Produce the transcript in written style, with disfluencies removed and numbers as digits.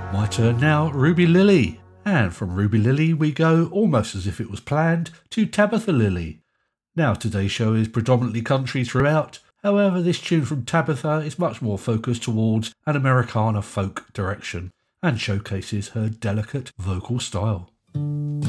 My turn now, Ruby Lily. And from Ruby Lily we go, almost as if it was planned, to Tabitha Lily. Now today's show is predominantly country throughout, however this tune from Tabitha is much more focused towards an Americana folk direction and showcases her delicate vocal style.